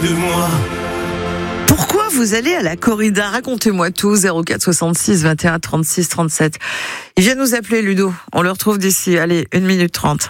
de moi. Pourquoi vous allez à la corrida? Racontez-moi tout, 04 66 21 36 37. Il vient nous appeler, Ludo. On le retrouve d'ici, allez, 1 minute 30.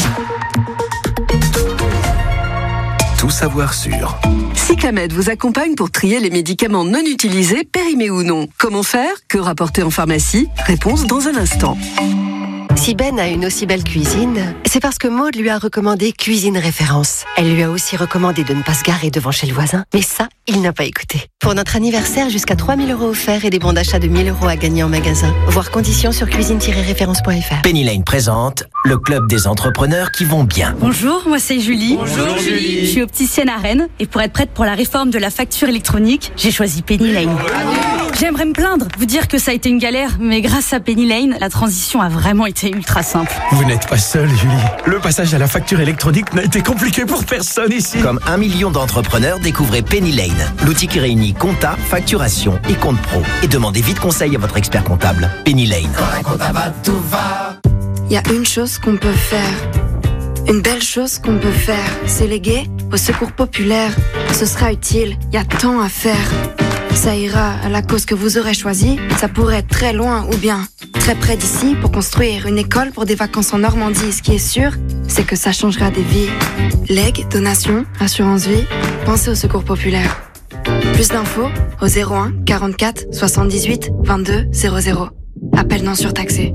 Tout savoir sur Cyclamed vous accompagne pour trier les médicaments non utilisés, périmés ou non. Comment faire? Que rapporter en pharmacie? Réponse dans un instant. Si Ben a une aussi belle cuisine, c'est parce que Maud lui a recommandé Cuisine Référence. Elle lui a aussi recommandé de ne pas se garer devant chez le voisin, mais ça, il n'a pas écouté. Pour notre anniversaire, jusqu'à 3 000 € offerts et des bons d'achat de 1 000 € à gagner en magasin. Voir conditions sur cuisine-référence.fr. Penny Lane présente le club des entrepreneurs qui vont bien. Bonjour, moi c'est Julie. Bonjour Julie. Je suis opticienne à Rennes et pour être prête pour la réforme de la facture électronique, j'ai choisi Penny Lane. J'aimerais me plaindre, vous dire que ça a été une galère, mais grâce à Penny Lane, la transition a vraiment été ultra simple. Vous n'êtes pas seul, Julie. Le passage à la facture électronique n'a été compliqué pour personne ici. Comme 1 million d'entrepreneurs, découvrez Penny Lane, l'outil qui réunit compta, facturation et compte pro. Et demandez vite conseil à votre expert comptable. Penny Lane. Il y a une chose qu'on peut faire, une belle chose qu'on peut faire, c'est léguer au secours populaire. Ce sera utile, il y a tant à faire. Ça ira à la cause que vous aurez choisie, ça pourrait être très loin ou bien très près d'ici pour construire une école pour des vacances en Normandie. Ce qui est sûr, c'est que ça changera des vies. Legs, donations, assurance vie, pensez au secours populaire. Plus d'infos au 01 44 78 22 00. Appel non surtaxé.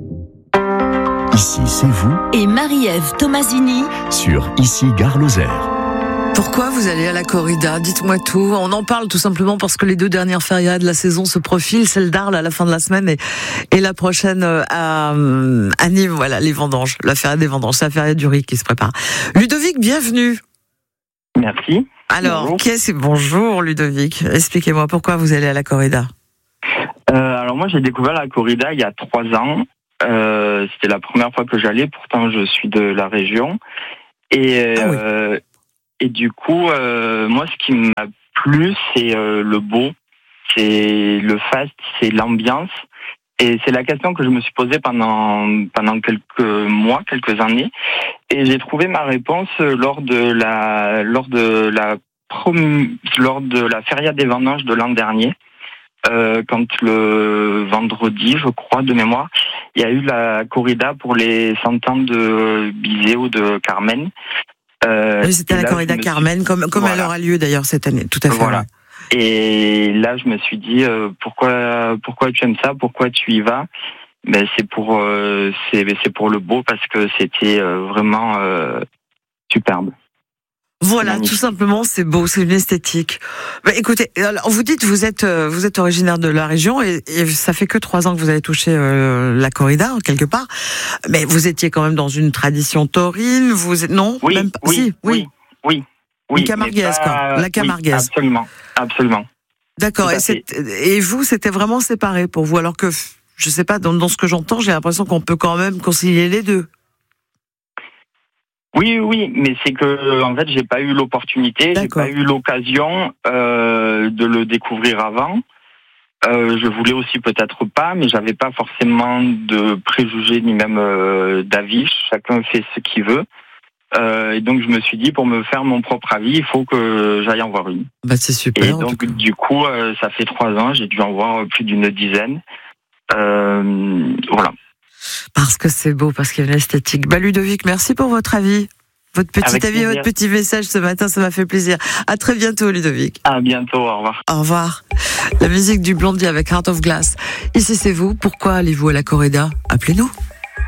Ici, c'est vous Et Marie-Ève Tomasini sur Ici Gare Lozère. Pourquoi vous allez à la corrida? Dites-moi tout. On en parle tout simplement parce que les 2 dernières férias de la saison se profilent, celle d'Arles à la fin de la semaine et la prochaine à Nîmes. Voilà, les vendanges, la feria des vendanges, c'est la feria du riz qui se prépare. Ludovic, bienvenue. Merci. Alors, bonjour Ludovic. Expliquez-moi pourquoi vous allez à la corrida. Alors moi, j'ai découvert la corrida il y a 3 ans. C'était la première fois que j'allais. Pourtant, je suis de la région. Et du coup, moi, ce qui m'a plu, c'est le beau, c'est le faste, c'est l'ambiance. Et c'est la question que je me suis posée pendant quelques mois, quelques années. Et j'ai trouvé ma réponse lors de la feria des vendanges de l'an dernier. Quand le vendredi, je crois, de mémoire, il y a eu la corrida pour les 100 ans de Bizet ou de Carmen. Oui, c'était la corrida Carmen, comme voilà. Elle aura lieu d'ailleurs cette année, tout à fait. Voilà. Et là, je me suis dit, pourquoi tu aimes ça, pourquoi tu y vas? Ben, c'est pour le beau, parce que c'était vraiment superbe. Voilà, tout simplement, c'est beau, c'est une esthétique. Bah, écoutez, alors, vous dites, vous êtes originaire de la région et ça fait que 3 ans que vous avez touché la corrida, quelque part. Mais vous étiez quand même dans une tradition taurine, non? Oui, même pas... oui. Une camarguaise, quoi. La camarguaise. Oui, absolument. D'accord. Et vous, c'était vraiment séparé pour vous, alors que, je sais pas, dans ce que j'entends, j'ai l'impression qu'on peut quand même concilier les deux. Oui, mais c'est que en fait j'ai pas eu l'opportunité, D'accord. j'ai pas eu l'occasion de le découvrir avant. Je voulais aussi peut-être pas, mais j'avais pas forcément de préjugés ni même d'avis. Chacun fait ce qu'il veut. Et donc je me suis dit, pour me faire mon propre avis, il faut que j'aille en voir une. Bah c'est super. Et donc du coup, ça fait 3 ans, j'ai dû en voir plus d'une dizaine. Voilà. Parce que c'est beau, parce qu'il y a une esthétique. Bah Ludovic, merci pour votre avis. Votre petit avis, votre petit message ce matin, ça m'a fait plaisir. À très bientôt Ludovic. À bientôt, au revoir. Au revoir. La musique du Blondie avec Heart of Glass. Ici c'est vous, pourquoi allez-vous à la corrida? Appelez-nous.